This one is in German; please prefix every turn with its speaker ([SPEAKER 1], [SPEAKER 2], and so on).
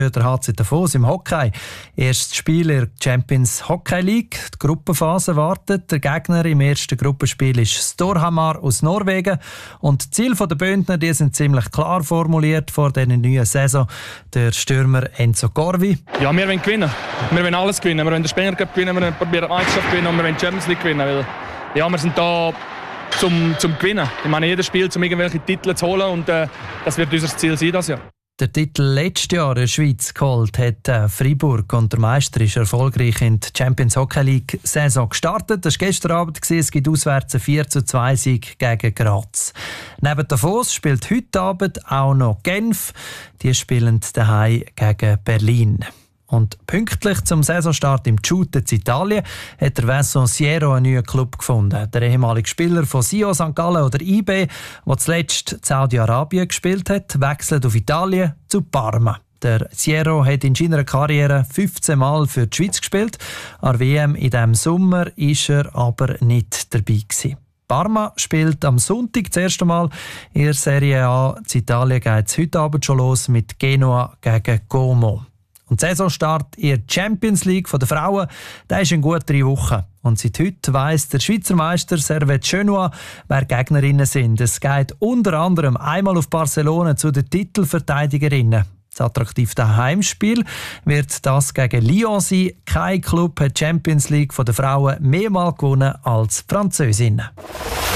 [SPEAKER 1] Der HC Davos im Hockey. Erstes Spiel in der Champions Hockey League. Die Gruppenphase wartet. Der Gegner im ersten Gruppenspiel ist Storhamar aus Norwegen. Und die Ziele der Bündner die sind ziemlich klar formuliert vor dieser neuen Saison. Der Stürmer Enzo Corvi.
[SPEAKER 2] Ja, wir wollen gewinnen. Wir wollen alles gewinnen. Wir wollen den Spener Cup gewinnen, wir probieren die Meisterschaft gewinnen und wir wollen die Champions League gewinnen. Weil, ja, wir sind da zum Gewinnen. Ich meine, jedes Spiel, um irgendwelche Titel zu holen. Und das wird unser Ziel sein, das Jahr.
[SPEAKER 1] Der Titel letztes Jahr in der Schweiz geholt hat Freiburg und der Meister ist erfolgreich in die Champions Hockey League Saison gestartet. Das war gestern Abend. Es gibt auswärts einen 4:2 Sieg gegen Graz. Neben Davos spielt heute Abend auch noch Genf. Die spielen daheim gegen Berlin. Und pünktlich zum Saisonstart im Giuta in Italien hat der Vincent Siero einen neuen Club gefunden. Der ehemalige Spieler von Sio St. Gallen oder IB, der zuletzt in Saudi-Arabien gespielt hat, wechselt auf Italien zu Parma. Der Siero hat in seiner Karriere 15 Mal für die Schweiz gespielt. An der WM in diesem Sommer war er aber nicht dabei gewesen. Parma spielt am Sonntag das erste Mal in der Serie A. In Italien geht es heute Abend schon los mit Genoa gegen Como. Und der Saisonstart in der Champions League der Frauen, der ist in gut 3 Wochen. Und seit heute weiss der Schweizer Meister Servette Genua, wer Gegnerinnen sind. Es geht unter anderem einmal auf Barcelona zu den Titelverteidigerinnen. Das attraktive Heimspiel wird das gegen Lyon sein. Kein Club hat die Champions League der Frauen mehrmals gewonnen als die Französinnen.